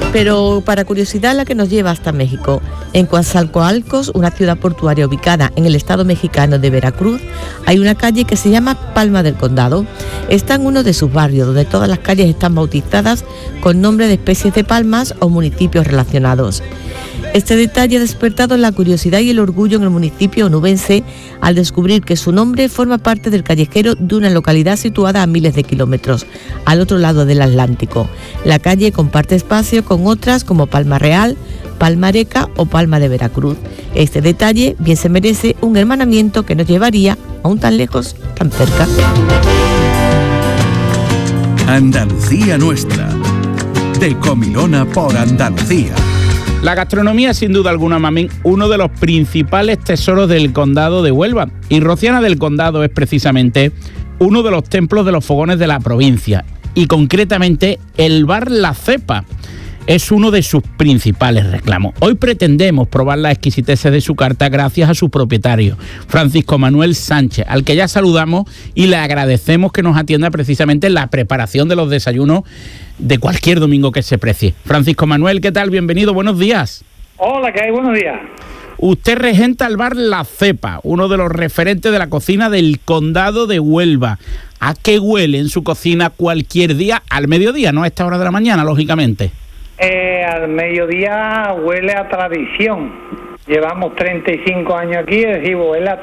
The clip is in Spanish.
Pero para curiosidad, la que nos lleva hasta México. En Coatzacoalcos, una ciudad portuaria ubicada en el estado mexicano de Veracruz, hay una calle que se llama Palma del Condado. Está en uno de sus barrios, donde todas las calles están bautizadas con nombre de especies de palmas o municipios relacionados. Este detalle ha despertado la curiosidad y el orgullo en el municipio onubense al descubrir que su nombre forma parte del callejero de una localidad situada a miles de kilómetros, al otro lado del Atlántico. La calle comparte espacio con otras como Palma Real, Palma Areca o Palma de Veracruz. Este detalle bien se merece un hermanamiento que nos llevaría aún tan lejos, tan cerca. Andalucía nuestra, de Comilona por Andalucía. La gastronomía es sin duda alguna, Mamín, uno de los principales tesoros del condado de Huelva. Y Rociana del Condado es precisamente uno de los templos de los fogones de la provincia. Y concretamente el bar La Cepa es uno de sus principales reclamos. Hoy pretendemos probar la exquisitez de su carta gracias a su propietario, Francisco Manuel Sánchez, al que ya saludamos y le agradecemos que nos atienda precisamente en la preparación de los desayunos de cualquier domingo que se precie. Francisco Manuel, ¿qué tal? Bienvenido, buenos días. Hola, ¿qué hay? Buenos días. Usted regenta el bar La Cepa, uno de los referentes de la cocina del condado de Huelva. ¿A qué huele en su cocina cualquier día? Al mediodía, no a esta hora de la mañana, lógicamente. Al mediodía huele a tradición. Llevamos 35 años aquí, es decir, huele a